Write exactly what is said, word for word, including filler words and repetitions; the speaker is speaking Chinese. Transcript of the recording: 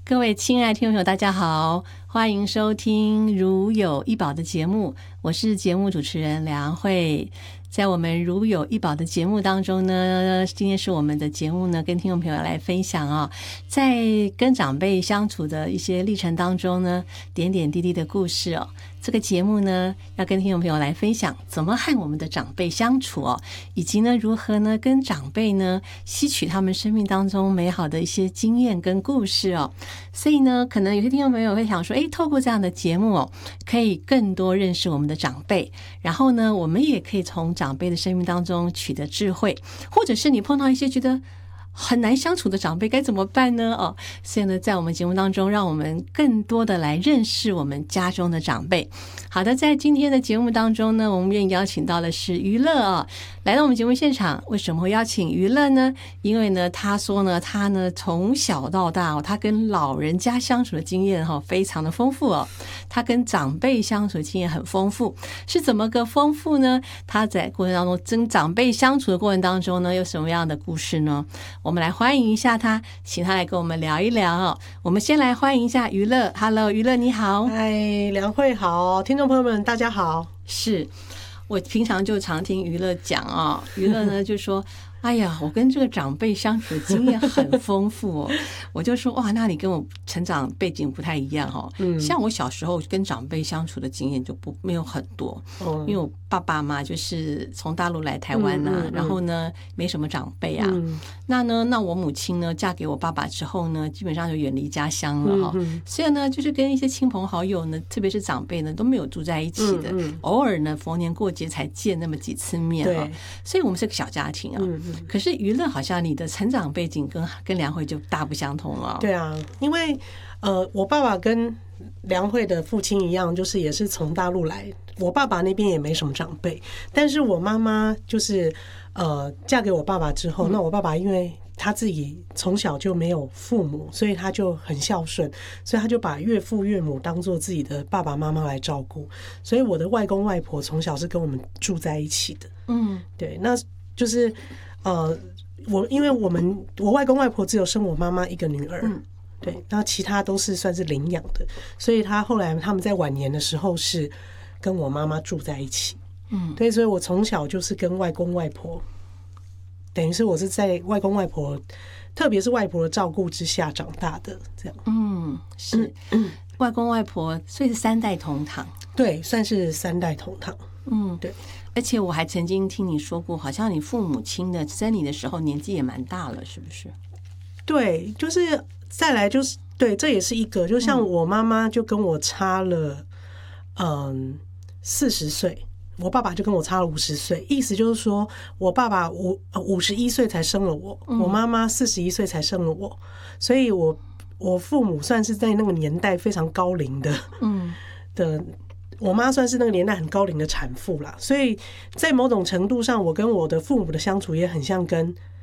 各位亲爱的听众朋友大家好，欢迎收听如有一宝的节目，我是节目主持人梁慧。在我们如有一宝的节目当中呢，今天是我们的节目呢，跟听众朋友来分享啊、哦，在跟长辈相处的一些历程当中呢，点点滴滴的故事哦。这个节目呢，要跟听众朋友来分享怎么和我们的长辈相处哦，以及呢如何呢跟长辈呢吸取他们生命当中美好的一些经验跟故事哦。所以呢，可能有些听众朋友会想说，诶，透过这样的节目哦，可以更多认识我们的长辈，然后呢，我们也可以从长辈的生命当中取得智慧，或者是你碰到一些觉得很难相处的长辈该怎么办呢？哦，所以呢，在我们节目当中，让我们更多的来认识我们家中的长辈。好的，在今天的节目当中呢，我们愿意邀请到的是娱乐啊、哦，来到我们节目现场。为什么会邀请娱乐呢？因为呢，他说呢，他呢从小到大哦，他跟老人家相处的经验哈、哦，非常的丰富哦。他跟长辈相处的经验很丰富，是怎么个丰富呢？他在过程当中跟长辈相处的过程当中呢，有什么样的故事呢？我们来欢迎一下他，请他来跟我们聊一聊哦。我们先来欢迎一下娱乐 ，Hello， 娱乐你好。 嗨，梁慧好，听众朋友们大家好。 是我平常就常听娱乐讲啊、哦，娱乐呢就说，哎呀，我跟这个长辈相处的经验很丰富哦。我就说哇，那你跟我成长背景不太一样哦。嗯，像我小时候跟长辈相处的经验就不没有很多，嗯、因为我爸爸嘛就是从大陆来台湾呐、啊嗯嗯嗯，然后呢没什么长辈啊。嗯、那呢，那我母亲呢嫁给我爸爸之后呢，基本上就远离家乡了哈、哦嗯嗯。所以呢，就是跟一些亲朋好友呢，特别是长辈呢，都没有住在一起的，嗯嗯、偶尔呢逢年过节才见那么几次面哈、哦。所以我们是个小家庭啊。嗯嗯，可是娱乐好像你的成长背景跟跟梁慧就大不相同了。 对啊，因为呃，我爸爸跟梁慧的父亲一样，就是也是从大陆来。我爸爸那边也没什么长辈，但是我妈妈就是呃嫁给我爸爸之后，嗯、那我爸爸因为他自己从小就没有父母，所以他就很孝顺，所以他就把岳父岳母当做自己的爸爸妈妈来照顾。所以我的外公外婆从小是跟我们住在一起的。嗯，对，那就是呃，我因为我们我外公外婆只有生我妈妈一个女儿。嗯，对，那其他都是算是领养的，所以他后来他们在晚年的时候是跟我妈妈住在一起。嗯，对，所以我从小就是跟外公外婆，等于是我是在外公外婆，特别是外婆的照顾之下长大的，这样。 嗯，是，嗯、外公外婆，所以是三代同堂。 对，算是三代同堂。嗯，对。 而且我还曾经听你说过，好像你父母亲的生你的时候年纪也蛮大了，是不是？ 对，就是再来就是对，这也是一个，就像我妈妈就跟我差了，嗯，四十岁，我爸爸就跟我差了五十岁，意思就是说我爸爸五五十一岁才生了我，我妈妈四十一岁才生了我，所以我我父母算是在那个年代非常高龄的，嗯的。我妈算是那个年代很高龄的产妇啦，所以在某种程度上，我跟我的父母的相处也很像跟